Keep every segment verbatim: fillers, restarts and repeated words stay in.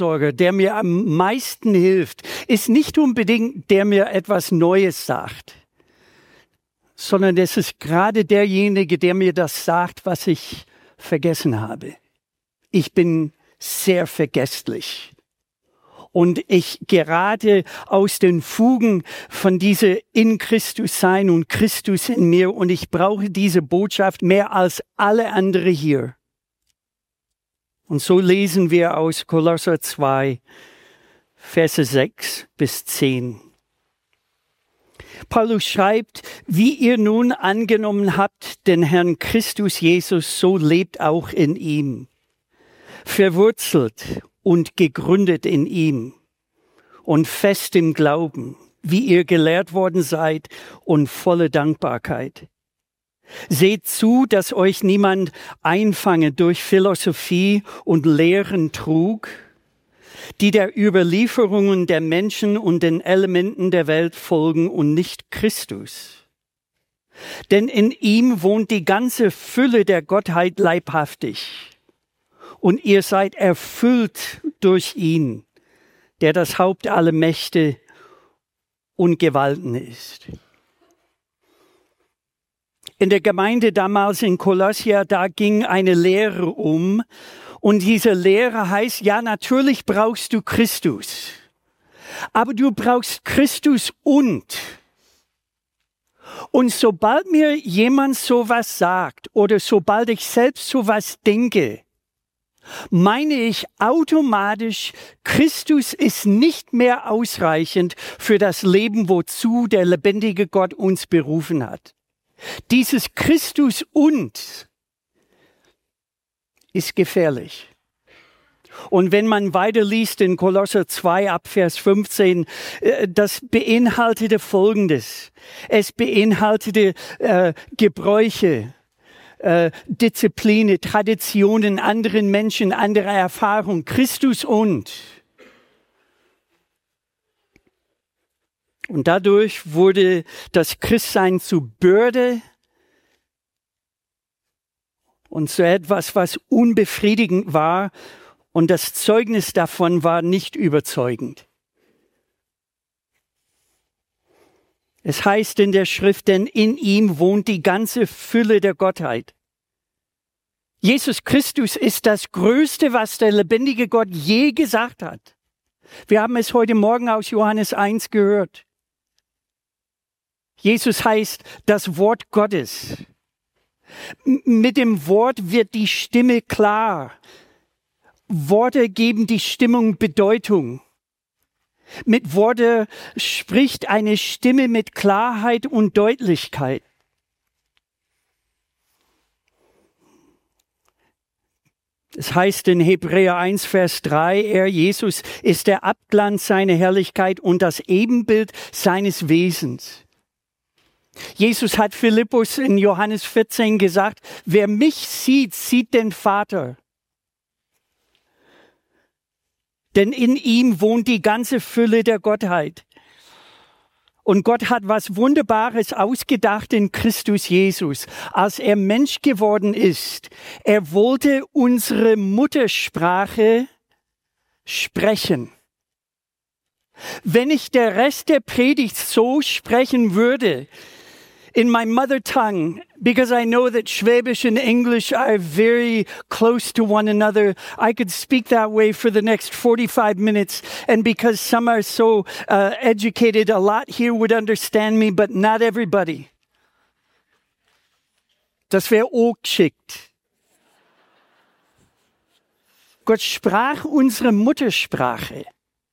Seelsorger, der mir am meisten hilft, ist nicht unbedingt, der mir etwas Neues sagt, sondern es ist gerade derjenige, der mir das sagt, was ich vergessen habe. Ich bin sehr vergesslich. Und ich gerate aus den Fugen von dieser in Christus sein und Christus in mir. Und ich brauche diese Botschaft mehr als alle andere hier. Und so lesen wir aus Kolosser zwei, Verse sechs bis zehn. Paulus schreibt, wie ihr nun angenommen habt, den Herrn Christus Jesus, so lebt auch in ihm. Verwurzelt und gegründet in ihm und fest im Glauben, wie ihr gelehrt worden seid und volle Dankbarkeit. Seht zu, dass euch niemand einfange durch Philosophie und Lehren trug, die der Überlieferungen der Menschen und den Elementen der Welt folgen und nicht Christus. Denn in ihm wohnt die ganze Fülle der Gottheit leibhaftig. Und ihr seid erfüllt durch ihn, der das Haupt aller Mächte und Gewalten ist. In der Gemeinde damals in Kolossia, da ging eine Lehre um. Und diese Lehre heißt, ja, natürlich brauchst du Christus. Aber du brauchst Christus und. Und sobald mir jemand sowas sagt oder sobald ich selbst sowas denke, meine ich automatisch, Christus ist nicht mehr ausreichend für das Leben, wozu der lebendige Gott uns berufen hat. Dieses Christus und ist gefährlich. Und wenn man weiterliest in Kolosser zwei ab Vers fünfzehn, das beinhaltete Folgendes. Es beinhaltete äh, Gebräuche, Äh, Disziplinen, Traditionen, anderen Menschen, andere Erfahrungen, Christus und. Und dadurch wurde das Christsein zu Bürde und zu etwas, was unbefriedigend war, und das Zeugnis davon war nicht überzeugend. Es heißt in der Schrift, denn in ihm wohnt die ganze Fülle der Gottheit. Jesus Christus ist das Größte, was der lebendige Gott je gesagt hat. Wir haben es heute Morgen aus Johannes eins gehört. Jesus heißt das Wort Gottes. M- mit dem Wort wird die Stimme klar. Worte geben die Stimmung Bedeutung. Mit Worte spricht eine Stimme mit Klarheit und Deutlichkeit. Es heißt in Hebräer eins, Vers drei, er, Jesus, ist der Abglanz seiner Herrlichkeit und das Ebenbild seines Wesens. Jesus hat Philippus in Johannes vierzehn gesagt, wer mich sieht, sieht den Vater. Denn in ihm wohnt die ganze Fülle der Gottheit. Und Gott hat was Wunderbares ausgedacht in Christus Jesus. Als er Mensch geworden ist, er wollte unsere Muttersprache sprechen. Wenn ich der Rest der Predigt so sprechen würde, in my mother tongue, because I know that Schwäbisch and English are very close to one another, I could speak that way for the next forty-five minutes. And because some are so uh, educated, a lot here would understand me, but not everybody. Das wäre auch geschickt. Gott sprach unsere Muttersprache.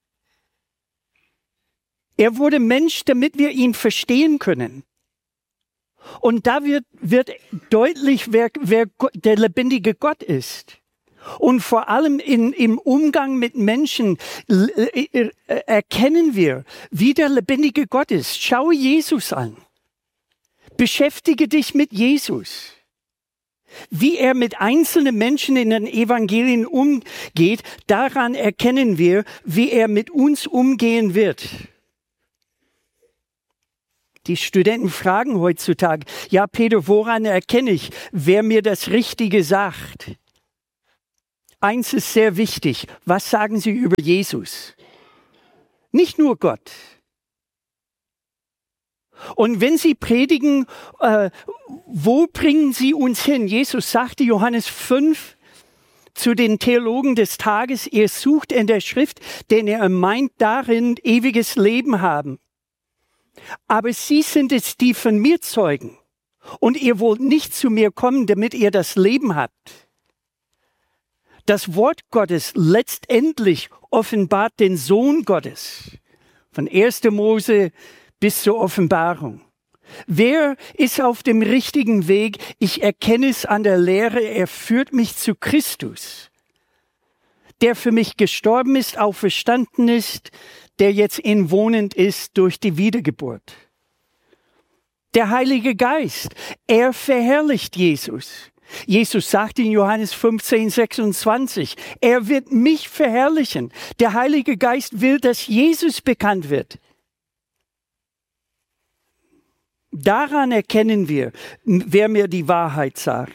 Er wurde Mensch, damit wir ihn verstehen können. Und da wird, wird deutlich, wer, wer Gott, der lebendige Gott ist. Und vor allem in, im Umgang mit Menschen äh, erkennen wir, wie der lebendige Gott ist. Schaue Jesus an. Beschäftige dich mit Jesus. Wie er mit einzelnen Menschen in den Evangelien umgeht, daran erkennen wir, wie er mit uns umgehen wird. Die Studenten fragen heutzutage, ja Peter, woran erkenne ich, wer mir das Richtige sagt? eins ist sehr wichtig. Was sagen Sie über Jesus? Nicht nur Gott. Und wenn Sie predigen, äh, wo bringen Sie uns hin? Jesus sagte, Johannes fünf, zu den Theologen des Tages, ihr sucht in der Schrift, denn er meint darin ewiges Leben haben. Aber Sie sind es, die von mir zeugen. Und ihr wollt nicht zu mir kommen, damit ihr das Leben habt. Das Wort Gottes letztendlich offenbart den Sohn Gottes. Von erster Mose bis zur Offenbarung. Wer ist auf dem richtigen Weg? Ich erkenne es an der Lehre, er führt mich zu Christus, der für mich gestorben ist, auferstanden ist, der jetzt inwohnend ist durch die Wiedergeburt. Der Heilige Geist, er verherrlicht Jesus. Jesus sagt in Johannes fünfzehn, sechsundzwanzig, er wird mich verherrlichen. Der Heilige Geist will, dass Jesus bekannt wird. Daran erkennen wir, wer mir die Wahrheit sagt.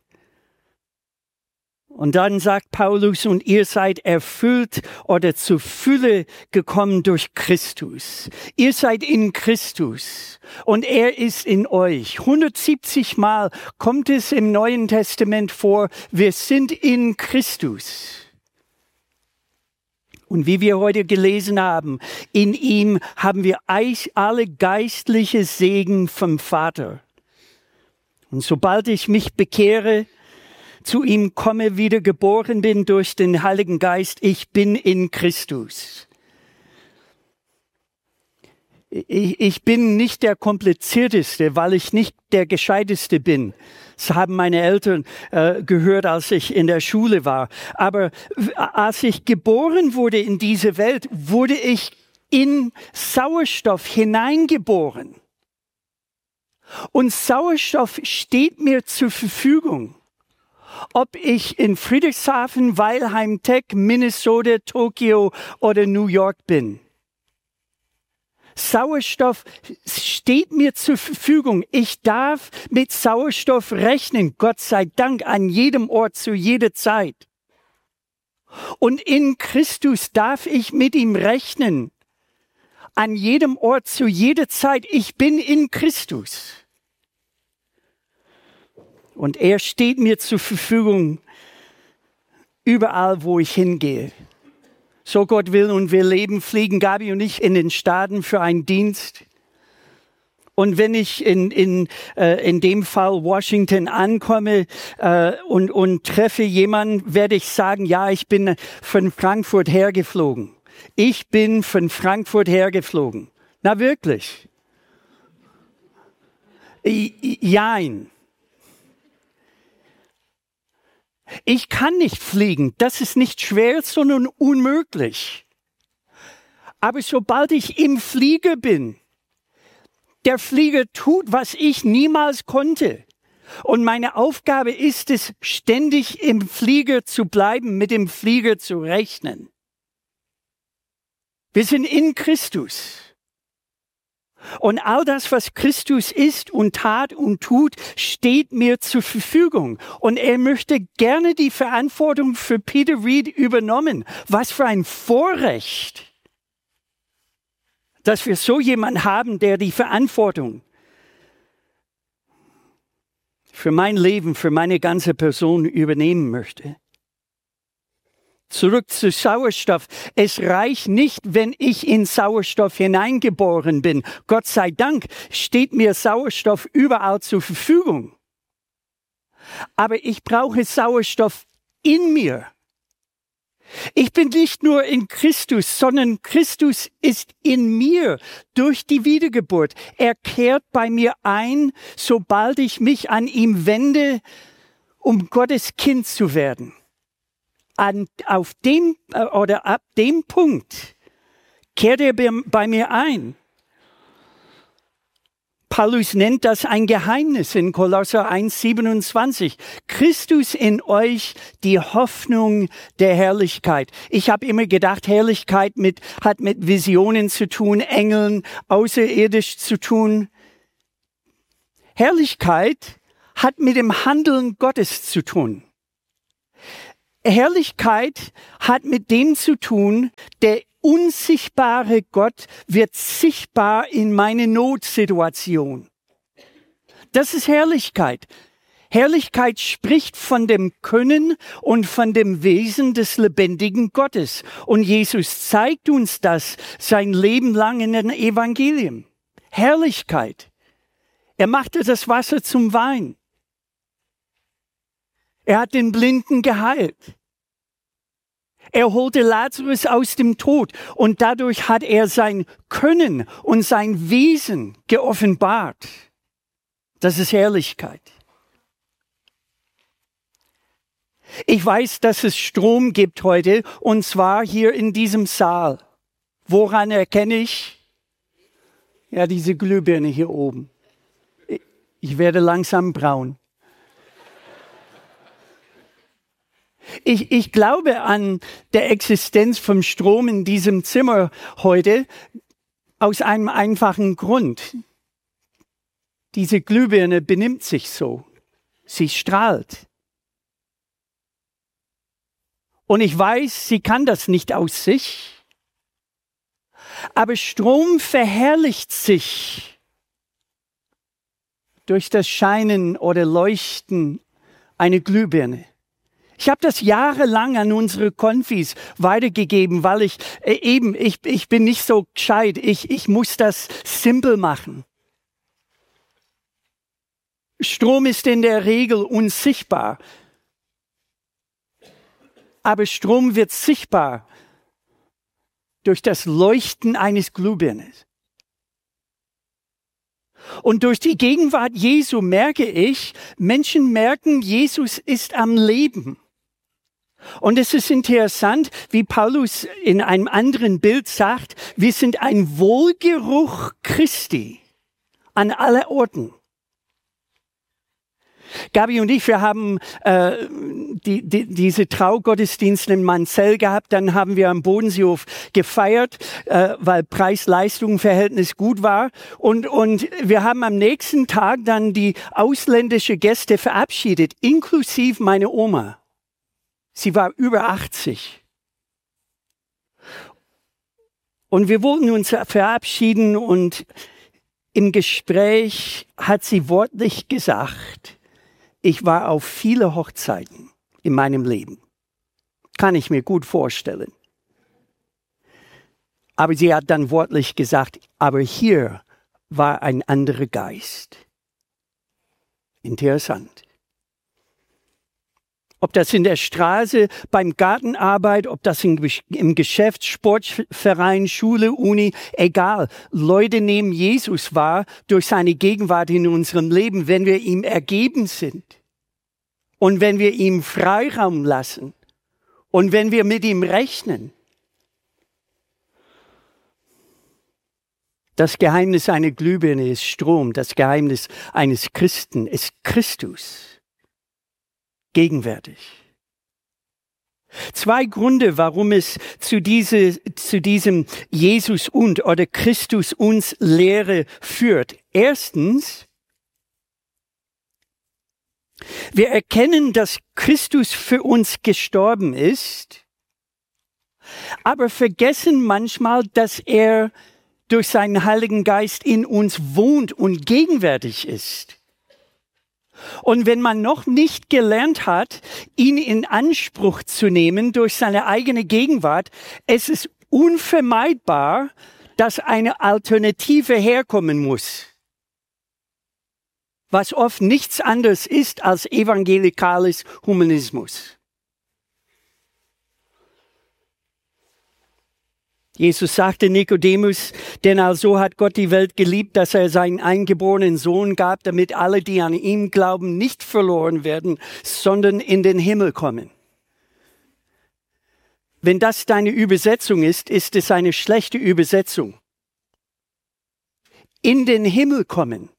Und dann sagt Paulus, und ihr seid erfüllt oder zur Fülle gekommen durch Christus. Ihr seid in Christus und er ist in euch. hundertsiebzig Mal kommt es im Neuen Testament vor, wir sind in Christus. Und wie wir heute gelesen haben, in ihm haben wir alle geistliche Segen vom Vater. Und sobald ich mich bekehre, zu ihm komme, wieder geboren bin durch den Heiligen Geist, ich bin in Christus. Ich, ich bin nicht der Komplizierteste, weil ich nicht der Gescheiteste bin. Das haben meine Eltern äh, gehört, als ich in der Schule war. Aber als ich geboren wurde in diese Welt, wurde ich in Sauerstoff hineingeboren. Und Sauerstoff steht mir zur Verfügung. Ob ich in Friedrichshafen, Weilheim, Tech, Minnesota, Tokio oder New York bin. Sauerstoff steht mir zur Verfügung. Ich darf mit Sauerstoff rechnen, Gott sei Dank, an jedem Ort, zu jeder Zeit. Und in Christus darf ich mit ihm rechnen, an jedem Ort, zu jeder Zeit. Ich bin in Christus. Und er steht mir zur Verfügung, überall, wo ich hingehe. So Gott will und wir leben, fliegen Gabi und ich in den Staaten für einen Dienst. Und wenn ich in, in, äh, in dem Fall Washington ankomme äh, und, und treffe jemanden, werde ich sagen, ja, ich bin von Frankfurt hergeflogen. Ich bin von Frankfurt hergeflogen. Na wirklich? Jein. Ich kann nicht fliegen. Das ist nicht schwer, sondern unmöglich. Aber sobald ich im Flieger bin, der Flieger tut, was ich niemals konnte. Und meine Aufgabe ist es, ständig im Flieger zu bleiben, mit dem Flieger zu rechnen. Wir sind in Christus. Und all das, was Christus ist und tat und tut, steht mir zur Verfügung. Und er möchte gerne die Verantwortung für Peter Reed übernommen. Was für ein Vorrecht, dass wir so jemanden haben, der die Verantwortung für mein Leben, für meine ganze Person übernehmen möchte. Zurück zu Sauerstoff. Es reicht nicht, wenn ich in Sauerstoff hineingeboren bin. Gott sei Dank steht mir Sauerstoff überall zur Verfügung. Aber ich brauche Sauerstoff in mir. Ich bin nicht nur in Christus, sondern Christus ist in mir durch die Wiedergeburt. Er kehrt bei mir ein, sobald ich mich an ihm wende, um Gottes Kind zu werden. An, auf dem äh, oder ab dem Punkt kehrt er bei, bei mir ein. Paulus nennt das ein Geheimnis in Kolosser eins, siebenundzwanzig. Christus in euch, die Hoffnung der Herrlichkeit. Ich habe immer gedacht, Herrlichkeit mit, hat mit Visionen zu tun, Engeln, außerirdisch zu tun. Herrlichkeit hat mit dem Handeln Gottes zu tun. Herrlichkeit hat mit dem zu tun, der unsichtbare Gott wird sichtbar in meine Notsituation. Das ist Herrlichkeit. Herrlichkeit spricht von dem Können und von dem Wesen des lebendigen Gottes. Und Jesus zeigt uns das sein Leben lang in den Evangelien. Herrlichkeit. Er machte das Wasser zum Wein. Er hat den Blinden geheilt. Er holte Lazarus aus dem Tod und dadurch hat er sein Können und sein Wesen geoffenbart. Das ist Herrlichkeit. Ich weiß, dass es Strom gibt heute, und zwar hier in diesem Saal. Woran erkenne ich? Ja, diese Glühbirne hier oben. Ich werde langsam braun. Ich, ich glaube an der Existenz vom Strom in diesem Zimmer heute aus einem einfachen Grund. Diese Glühbirne benimmt sich so. Sie strahlt. Und ich weiß, sie kann das nicht aus sich. Aber Strom verherrlicht sich durch das Scheinen oder Leuchten einer Glühbirne. Ich habe das jahrelang an unsere Konfis weitergegeben, weil ich äh, eben, ich, ich bin nicht so gescheit. Ich, ich muss das simpel machen. Strom ist in der Regel unsichtbar. Aber Strom wird sichtbar durch das Leuchten eines Glühbirnes. Und durch die Gegenwart Jesu merke ich, Menschen merken, Jesus ist am Leben. Und es ist interessant, wie Paulus in einem anderen Bild sagt, wir sind ein Wohlgeruch Christi an aller Orten. Gabi und ich, wir haben äh, die, die, diese Traugottesdienste in Manzell gehabt, dann haben wir am Bodenseehof gefeiert, äh, weil Preis-Leistung-Verhältnis gut war. Und, und wir haben am nächsten Tag dann die ausländische Gäste verabschiedet, inklusive meine Oma. Sie war über achtzig. Und wir wollten uns verabschieden und im Gespräch hat sie wortlich gesagt, ich war auf viele Hochzeiten in meinem Leben. Kann ich mir gut vorstellen. Aber sie hat dann wortlich gesagt, aber hier war ein anderer Geist. Interessant. Ob das in der Straße, beim Gartenarbeit, ob das im Geschäft, Sportverein, Schule, Uni, egal. Leute nehmen Jesus wahr durch seine Gegenwart in unserem Leben, wenn wir ihm ergeben sind. Und wenn wir ihm Freiraum lassen. Und wenn wir mit ihm rechnen. Das Geheimnis einer Glühbirne ist Strom. Das Geheimnis eines Christen ist Christus. Gegenwärtig. Zwei Gründe, warum es zu, diese, zu diesem Jesus und oder Christus uns Lehre führt. Erstens, wir erkennen, dass Christus für uns gestorben ist, aber vergessen manchmal, dass er durch seinen Heiligen Geist in uns wohnt und gegenwärtig ist. Und wenn man noch nicht gelernt hat, ihn in Anspruch zu nehmen durch seine eigene Gegenwart, es ist unvermeidbar, dass eine Alternative herkommen muss. Was oft nichts anderes ist als evangelikales Humanismus. Jesus sagte Nikodemus, denn also hat Gott die Welt geliebt, dass er seinen eingeborenen Sohn gab, damit alle, die an ihm glauben, nicht verloren werden, sondern in den Himmel kommen. Wenn das deine Übersetzung ist, ist es eine schlechte Übersetzung. In den Himmel kommen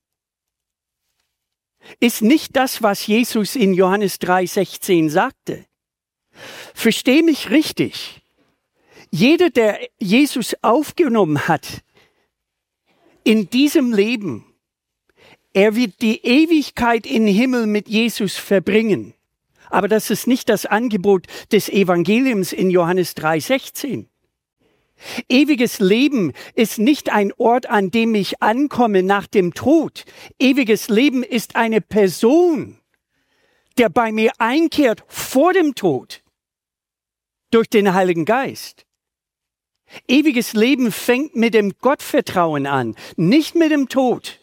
ist nicht das, was Jesus in Johannes drei sechzehn sagte. Versteh mich richtig. Jeder, der Jesus aufgenommen hat in diesem Leben, er wird die Ewigkeit im Himmel mit Jesus verbringen. Aber das ist nicht das Angebot des Evangeliums in Johannes drei sechzehn. Ewiges Leben ist nicht ein Ort, an dem ich ankomme nach dem Tod. Ewiges Leben ist eine Person, der bei mir einkehrt vor dem Tod durch den Heiligen Geist. Ewiges Leben fängt mit dem Gottvertrauen an, nicht mit dem Tod.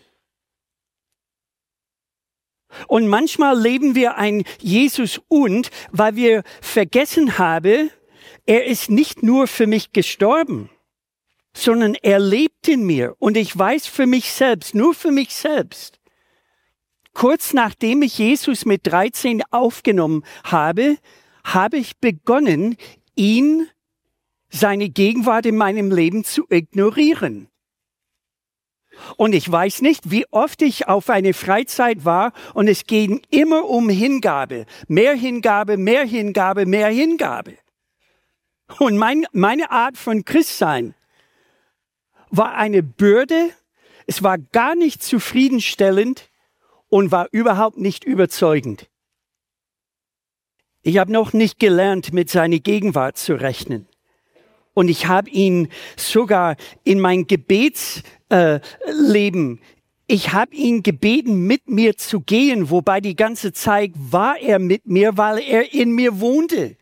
Und manchmal leben wir ein Jesus und, weil wir vergessen haben, er ist nicht nur für mich gestorben, sondern er lebt in mir und ich weiß für mich selbst, nur für mich selbst. Kurz nachdem ich Jesus mit dreizehn aufgenommen habe, habe ich begonnen, ihn, seine Gegenwart in meinem Leben zu ignorieren. Und ich weiß nicht, wie oft ich auf eine Freizeit war und es ging immer um Hingabe. Mehr Hingabe, mehr Hingabe, mehr Hingabe. Und mein, meine Art von Christsein war eine Bürde, es war gar nicht zufriedenstellend und war überhaupt nicht überzeugend. Ich habe noch nicht gelernt, mit seiner Gegenwart zu rechnen. Und ich habe ihn sogar in mein Gebetsleben, äh, ich habe ihn gebeten, mit mir zu gehen, wobei die ganze Zeit war er mit mir, weil er in mir wohnte.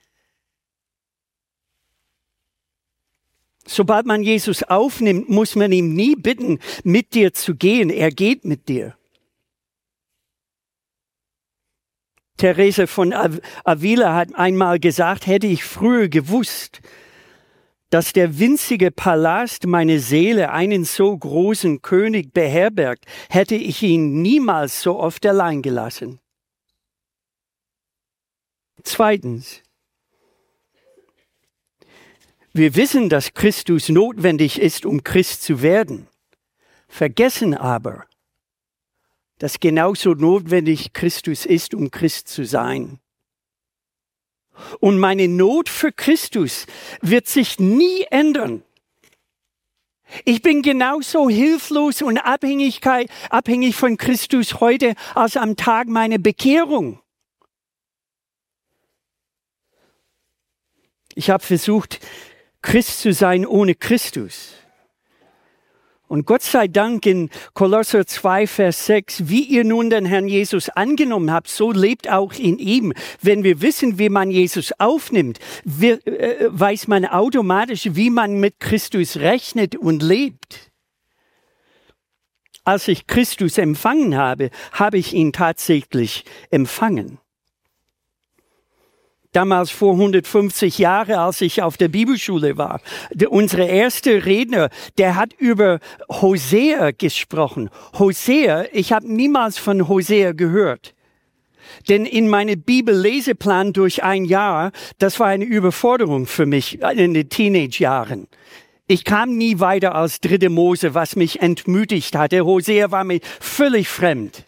Sobald man Jesus aufnimmt, muss man ihn nie bitten, mit dir zu gehen. Er geht mit dir. Therese von Avila hat einmal gesagt, hätte ich früher gewusst, dass der winzige Palast meine Seele einen so großen König beherbergt, hätte ich ihn niemals so oft allein gelassen. Zweitens, wir wissen, dass Christus notwendig ist, um Christ zu werden, vergessen aber, dass genauso notwendig Christus ist, um Christ zu sein. Und meine Not für Christus wird sich nie ändern. Ich bin genauso hilflos und Abhängigkeit, abhängig von Christus heute als am Tag meiner Bekehrung. Ich habe versucht, Christ zu sein ohne Christus. Und Gott sei Dank in Kolosser zwei, Vers sechs, wie ihr nun den Herrn Jesus angenommen habt, so lebt auch in ihm. Wenn wir wissen, wie man Jesus aufnimmt, wir, äh, weiß man automatisch, wie man mit Christus rechnet und lebt. Als ich Christus empfangen habe, habe ich ihn tatsächlich empfangen. Damals vor hundertfünfzig Jahren, als ich auf der Bibelschule war, der, unsere erste Redner, der hat über Hosea gesprochen. Hosea, ich habe niemals von Hosea gehört. Denn in meinem Bibelleseplan durch ein Jahr, das war eine Überforderung für mich in den Teenage-Jahren. Ich kam nie weiter als dritte Mose, was mich entmutigt hatte. Hosea war mir völlig fremd.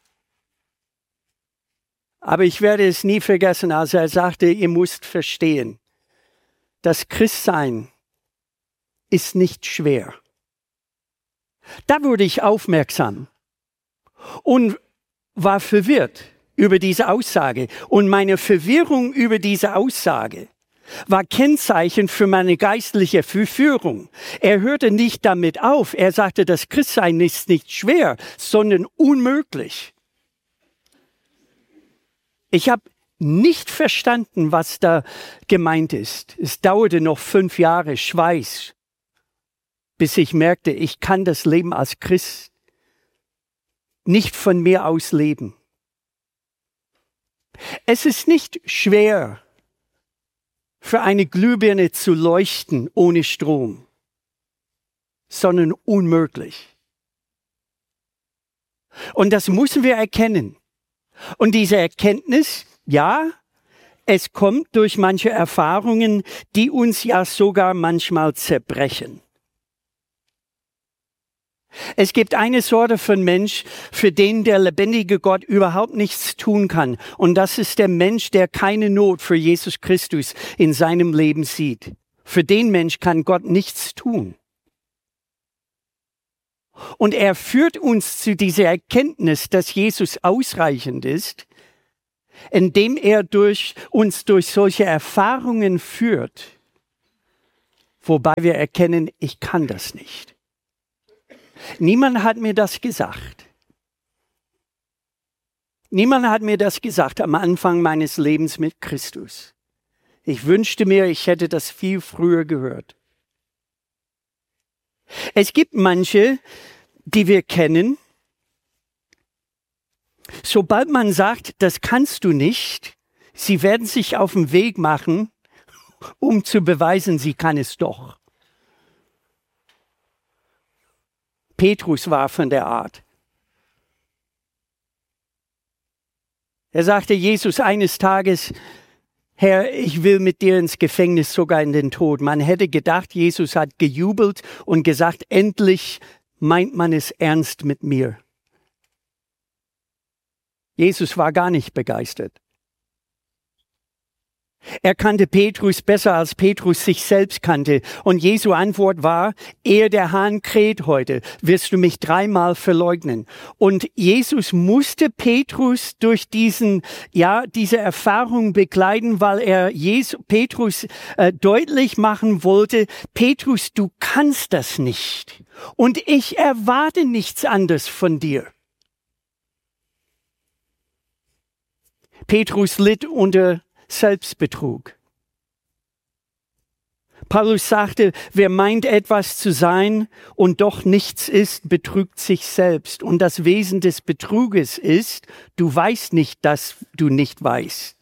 Aber ich werde es nie vergessen, als er sagte, ihr müsst verstehen, das Christsein ist nicht schwer. Da wurde ich aufmerksam und war verwirrt über diese Aussage. Und meine Verwirrung über diese Aussage war Kennzeichen für meine geistliche Führung. Er hörte nicht damit auf. Er sagte, das Christsein ist nicht schwer, sondern unmöglich. Ich habe nicht verstanden, was da gemeint ist. Es dauerte noch fünf Jahre Schweiß, bis ich merkte, ich kann das Leben als Christ nicht von mir aus leben. Es ist nicht schwer, für eine Glühbirne zu leuchten ohne Strom, sondern unmöglich. Und das müssen wir erkennen. Und diese Erkenntnis, ja, es kommt durch manche Erfahrungen, die uns ja sogar manchmal zerbrechen. Es gibt eine Sorte von Mensch, für den der lebendige Gott überhaupt nichts tun kann. Und das ist der Mensch, der keine Not für Jesus Christus in seinem Leben sieht. Für den Mensch kann Gott nichts tun. Und er führt uns zu dieser Erkenntnis, dass Jesus ausreichend ist, indem er durch uns durch solche Erfahrungen führt, wobei wir erkennen, ich kann das nicht. Niemand hat mir das gesagt. Niemand hat mir das gesagt am Anfang meines Lebens mit Christus. Ich wünschte mir, ich hätte das viel früher gehört. Es gibt manche, die wir kennen. Sobald man sagt, das kannst du nicht, sie werden sich auf den Weg machen, um zu beweisen, sie kann es doch. Petrus war von der Art. Er sagte Jesus eines Tages, Herr, ich will mit dir ins Gefängnis, sogar in den Tod. Man hätte gedacht, Jesus hat gejubelt und gesagt, endlich meint man es ernst mit mir. Jesus war gar nicht begeistert. Er kannte Petrus besser, als Petrus sich selbst kannte. Und Jesu Antwort war, ehe der Hahn kräht heute, wirst du mich dreimal verleugnen. Und Jesus musste Petrus durch diesen, ja, diese Erfahrung begleiten, weil er Jesus, Petrus äh, deutlich machen wollte, Petrus, du kannst das nicht. Und ich erwarte nichts anderes von dir. Petrus litt unter Selbstbetrug. Paulus sagte, wer meint etwas zu sein und doch nichts ist, betrügt sich selbst. Und das Wesen des Betruges ist, du weißt nicht, dass du nicht weißt.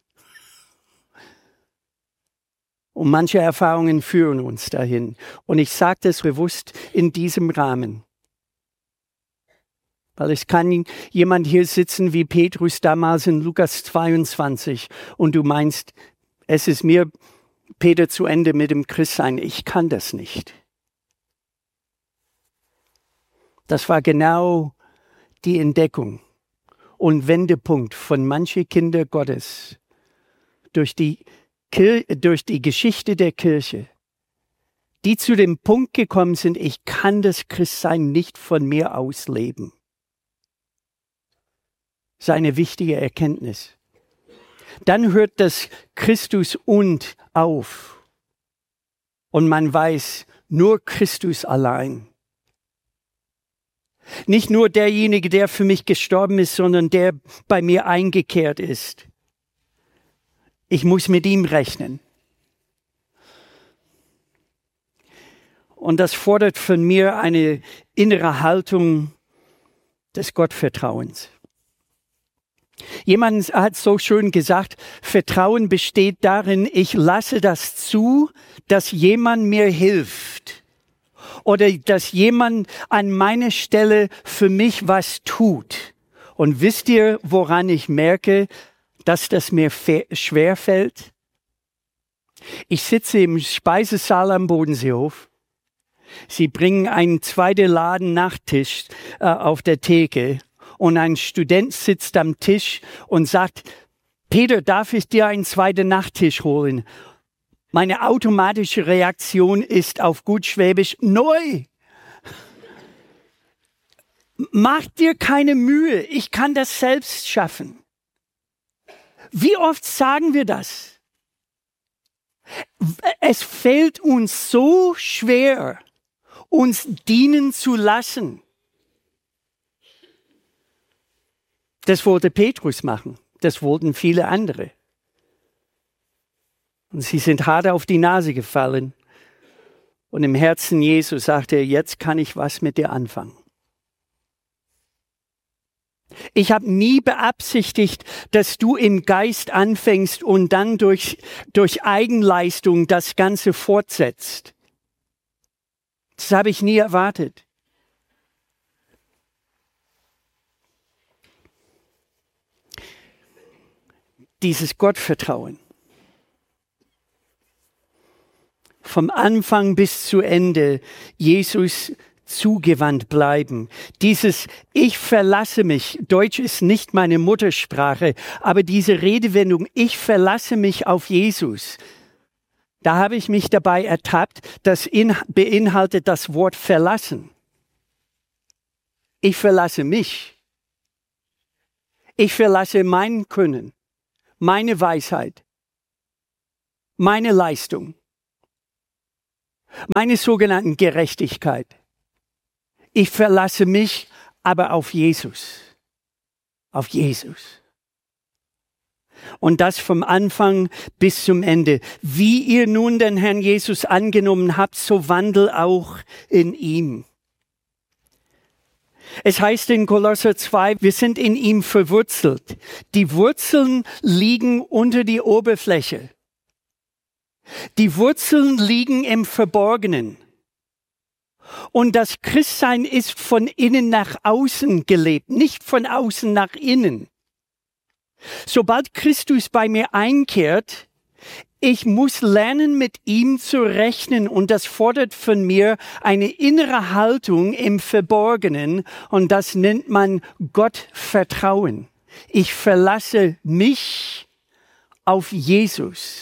Und manche Erfahrungen führen uns dahin. Und ich sage das bewusst in diesem Rahmen. Weil es kann jemand hier sitzen wie Petrus damals in Lukas zweiundzwanzig und du meinst, es ist mir, Peter, zu Ende mit dem Christsein. Ich kann das nicht. Das war genau die Entdeckung und Wendepunkt von manchen Kinder Gottes durch die, Kir- durch die Geschichte der Kirche, die zu dem Punkt gekommen sind, ich kann das Christsein nicht von mir aus leben. Seine wichtige Erkenntnis. Dann hört das Christus und auf. Und man weiß, nur Christus allein. Nicht nur derjenige, der für mich gestorben ist, sondern der bei mir eingekehrt ist. Ich muss mit ihm rechnen. Und das fordert von mir eine innere Haltung des Gottvertrauens. Jemand hat so schön gesagt, Vertrauen besteht darin, ich lasse das zu, dass jemand mir hilft oder dass jemand an meiner Stelle für mich was tut. Und wisst ihr, woran ich merke, dass das mir schwer fällt? Ich sitze im Speisesaal am Bodenseehof. Sie bringen einen zweiten Laden Nachtisch äh, auf der Theke. Und ein Student sitzt am Tisch und sagt, Peter, darf ich dir einen zweiten Nachtisch holen? Meine automatische Reaktion ist auf gut Schwäbisch, neu. Mach dir keine Mühe, ich kann das selbst schaffen. Wie oft sagen wir das? Es fällt uns so schwer, uns dienen zu lassen. Das wollte Petrus machen. Das wollten viele andere. Und sie sind hart auf die Nase gefallen. Und im Herzen Jesu sagte er, jetzt kann ich was mit dir anfangen. Ich habe nie beabsichtigt, dass du im Geist anfängst und dann durch, durch Eigenleistung das Ganze fortsetzt. Das habe ich nie erwartet. Dieses Gottvertrauen. Vom Anfang bis zu Ende Jesus zugewandt bleiben. Dieses Ich verlasse mich, Deutsch ist nicht meine Muttersprache, aber diese Redewendung, ich verlasse mich auf Jesus, da habe ich mich dabei ertappt, das in, beinhaltet das Wort verlassen. Ich verlasse mich. Ich verlasse mein Können. meine Weisheit, meine Leistung, meine sogenannten Gerechtigkeit. Ich verlasse mich aber auf Jesus, auf Jesus. Und das vom Anfang bis zum Ende. Wie ihr nun den Herrn Jesus angenommen habt, so wandelt auch in ihm. Es heißt in Kolosser zwei, wir sind in ihm verwurzelt. Die Wurzeln liegen unter die Oberfläche. Die Wurzeln liegen im Verborgenen. Und das Christsein ist von innen nach außen gelebt, nicht von außen nach innen. Sobald Christus bei mir einkehrt, ich muss lernen, mit ihm zu rechnen, und das fordert von mir eine innere Haltung im Verborgenen, und das nennt man Gottvertrauen. Ich verlasse mich auf Jesus.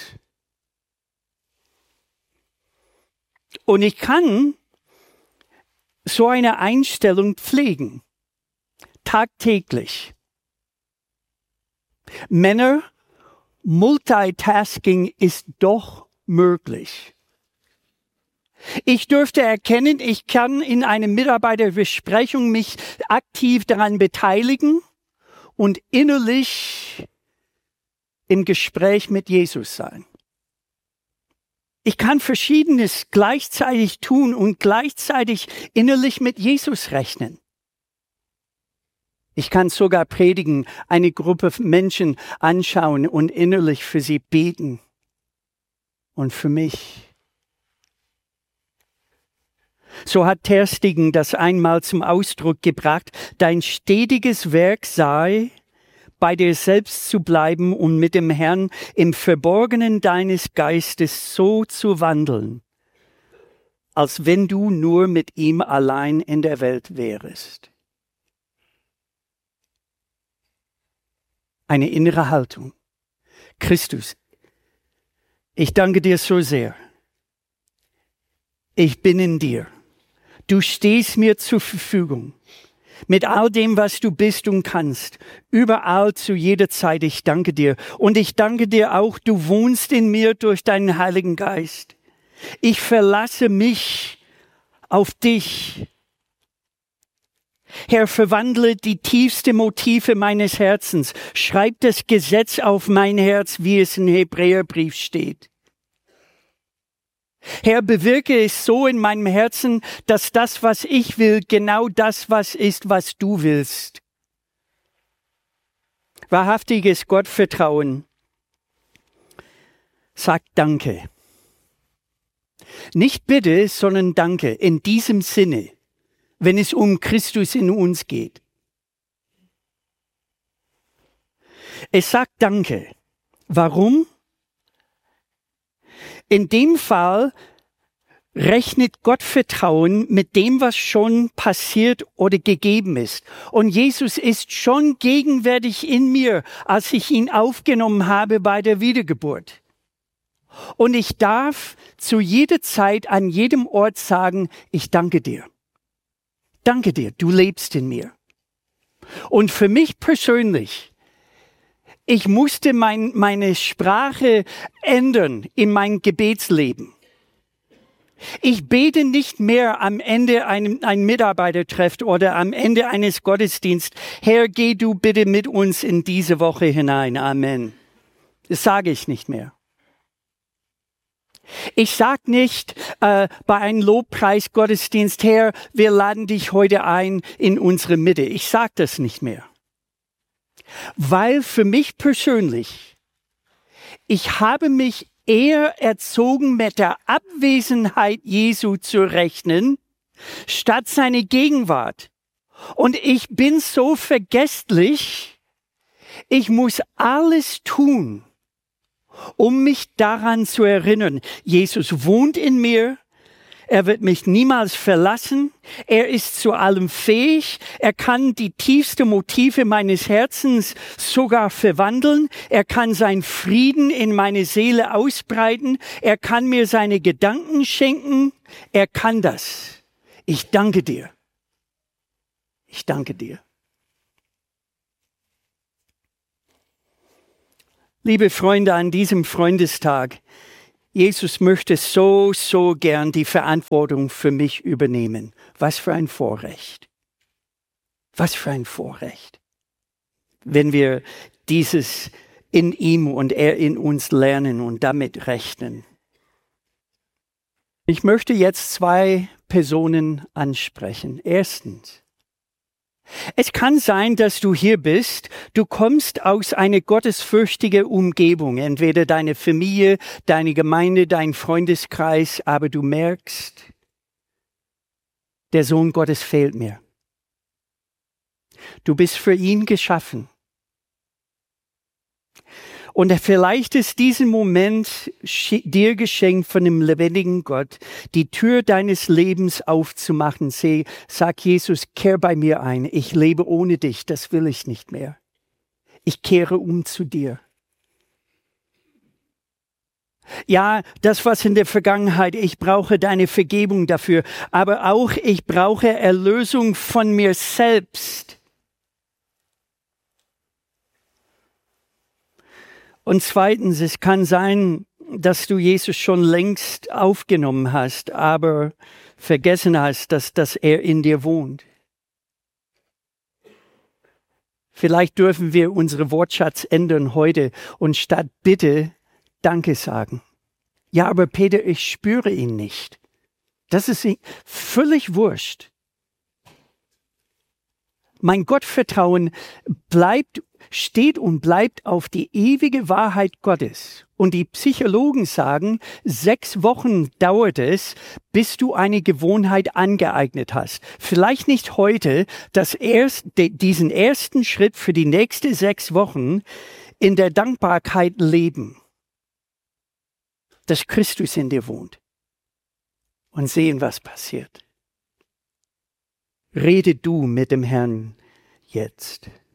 Und ich kann so eine Einstellung pflegen, tagtäglich. Männer, Multitasking ist doch möglich. Ich dürfte erkennen, ich kann in einer Mitarbeiterbesprechung mich aktiv daran beteiligen und innerlich im Gespräch mit Jesus sein. Ich kann Verschiedenes gleichzeitig tun und gleichzeitig innerlich mit Jesus rechnen. Ich kann sogar predigen, eine Gruppe Menschen anschauen und innerlich für sie beten. Und für mich. So hat Ter Stegen das einmal zum Ausdruck gebracht: Dein stetiges Werk sei, bei dir selbst zu bleiben und mit dem Herrn im Verborgenen deines Geistes so zu wandeln, als wenn du nur mit ihm allein in der Welt wärest. Eine innere Haltung. Christus, ich danke dir so sehr. Ich bin in dir. Du stehst mir zur Verfügung. Mit all dem, was du bist und kannst. Überall, zu jeder Zeit. Ich danke dir. Und ich danke dir auch, du wohnst in mir durch deinen Heiligen Geist. Ich verlasse mich auf dich. Herr, verwandle die tiefsten Motive meines Herzens. Schreib das Gesetz auf mein Herz, wie es im Hebräerbrief steht. Herr, bewirke es so in meinem Herzen, dass das, was ich will, genau das, was ist, was du willst. Wahrhaftiges Gottvertrauen sagt Danke. Nicht bitte, sondern Danke in diesem Sinne, wenn es um Christus in uns geht. Es sagt Danke. Warum? In dem Fall rechnet Gottvertrauen mit dem, was schon passiert oder gegeben ist. Und Jesus ist schon gegenwärtig in mir, als ich ihn aufgenommen habe bei der Wiedergeburt. Und ich darf zu jeder Zeit an jedem Ort sagen, ich danke dir. Danke dir, du lebst in mir. Und für mich persönlich, ich musste mein, meine Sprache ändern in mein Gebetsleben. Ich bete nicht mehr am Ende einem, ein Mitarbeitertreff oder am Ende eines Gottesdienstes, Herr, geh du bitte mit uns in diese Woche hinein. Amen. Das sage ich nicht mehr. Ich sage nicht äh, bei einem Lobpreisgottesdienst, Herr, wir laden dich heute ein in unsere Mitte. Ich sage das nicht mehr. Weil für mich persönlich, ich habe mich eher erzogen, mit der Abwesenheit Jesu zu rechnen, statt seine Gegenwart. Und ich bin so vergesslich, ich muss alles tun, um mich daran zu erinnern. Jesus wohnt in mir. Er wird mich niemals verlassen. Er ist zu allem fähig. Er kann die tiefsten Motive meines Herzens sogar verwandeln. Er kann seinen Frieden in meine Seele ausbreiten. Er kann mir seine Gedanken schenken. Er kann das. Ich danke dir. Ich danke dir. Liebe Freunde, an diesem Freundestag, Jesus möchte so, so gern die Verantwortung für mich übernehmen. Was für ein Vorrecht. Was für ein Vorrecht. Wenn wir dieses in ihm und er in uns lernen und damit rechnen. Ich möchte jetzt zwei Personen ansprechen. Erstens, es kann sein, dass du hier bist, du kommst aus einer gottesfürchtigen Umgebung, entweder deine Familie, deine Gemeinde, dein Freundeskreis, aber du merkst, der Sohn Gottes fehlt mir. Du bist für ihn geschaffen. Und vielleicht ist diesen Moment dir geschenkt von dem lebendigen Gott, die Tür deines Lebens aufzumachen. Sag Jesus, kehr bei mir ein. Ich lebe ohne dich, das will ich nicht mehr. Ich kehre um zu dir. Ja, das was in der Vergangenheit, ich brauche deine Vergebung dafür, aber auch ich brauche Erlösung von mir selbst. Und zweitens, es kann sein, dass du Jesus schon längst aufgenommen hast, aber vergessen hast, dass, dass er in dir wohnt. Vielleicht dürfen wir unseren Wortschatz ändern heute und statt Bitte Danke sagen. Ja, aber Peter, ich spüre ihn nicht. Das ist völlig wurscht. Mein Gottvertrauen bleibt, steht und bleibt auf die ewige Wahrheit Gottes. Und die Psychologen sagen, sechs Wochen dauert es, bis du eine Gewohnheit angeeignet hast. Vielleicht nicht heute, das erst, diesen ersten Schritt für die nächsten sechs Wochen in der Dankbarkeit leben, dass Christus in dir wohnt. Und sehen, was passiert. Rede du mit dem Herrn jetzt.